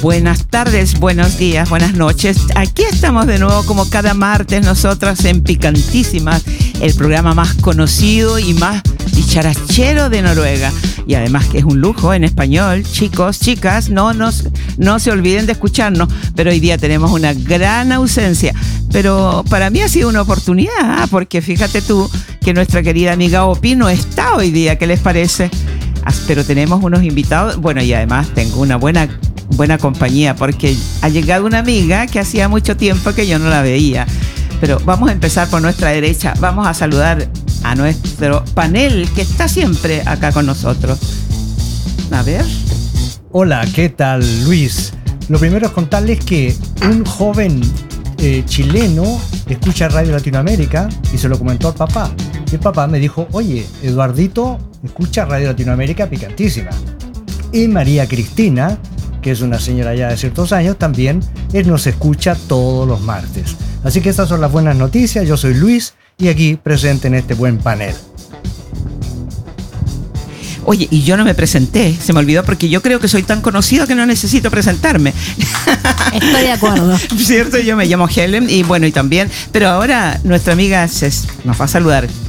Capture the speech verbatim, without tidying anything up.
Buenas tardes, buenos días, buenas noches. Aquí estamos de nuevo como cada martes nosotras en Picantísimas, el programa más conocido y más dicharachero de Noruega. Y además que es un lujo en español. Chicos, chicas, no, nos, no se olviden de escucharnos. Pero hoy día tenemos una gran ausencia. Pero para mí ha sido una oportunidad, porque fíjate tú que nuestra querida amiga Opi no está hoy día. ¿Qué les parece? Pero tenemos unos invitados. Bueno, y además tengo una buena... buena compañía, porque ha llegado una amiga que hacía mucho tiempo que yo no la veía. Pero vamos a empezar por nuestra derecha. Vamos a saludar a nuestro panel que está siempre acá con nosotros. A ver. Hola, ¿qué tal, Luis? Lo primero es contarles que un joven eh, chileno escucha Radio Latinoamérica y se lo comentó al papá. Y el papá me dijo, oye, Eduardito escucha Radio Latinoamérica Picantísima. Y María Cristina, que es una señora ya de ciertos años, también él nos escucha todos los martes. Así que estas son las buenas noticias. Yo soy Luis y aquí presente en este buen panel. Oye, y yo no me presenté, se me olvidó porque yo creo que soy tan conocido que no necesito presentarme. Estoy de acuerdo. Cierto, yo me llamo Helen y bueno, y también, pero ahora nuestra amiga Cés nos va a saludar.